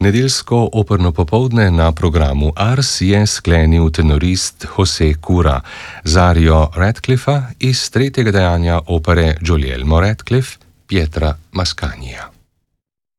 Nedeljsko operno popoldne na programu Ars je sklenil tenorist José Cura z arijo Radcliffa iz tretjega dejanja opere Guglielmo Radcliffe Pietra Mascagnia.